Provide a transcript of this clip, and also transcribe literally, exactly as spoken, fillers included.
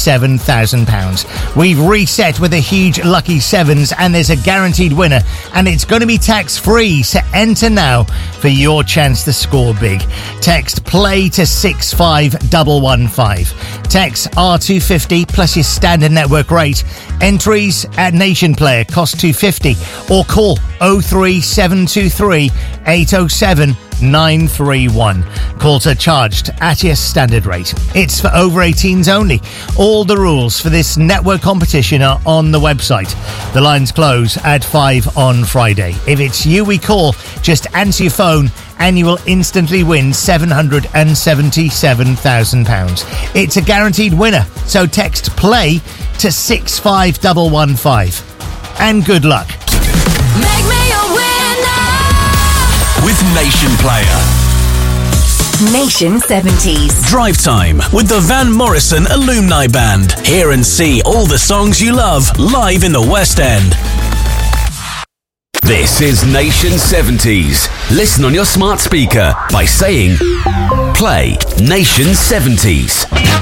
seven thousand pounds. We've reset with a huge Lucky Sevens, and there's a guaranteed winner, and it's going to be tax-free, so enter now for your chance to score big. Text PLAY to six five one one five. Text R two fifty plus your standard network rate. Entries at Nation Player cost two fifty, or call oh three seven two three eight oh seven nine three one. Calls are charged at your standard rate. It's for over eighteens only. All the rules for this network competition are on the website. The lines close at five on Friday. If it's you we call, just answer your phone and you will instantly win seven hundred seventy-seven thousand pounds. It's a guaranteed winner, so text PLAY to six five one one five. And good luck. Make me a winner with Nation Player. Nation seventies. Drive Time with the Van Morrison Alumni Band. Hear and see all the songs you love live in the West End. This is Nation seventies. Listen on your smart speaker by saying, play Nation seventies.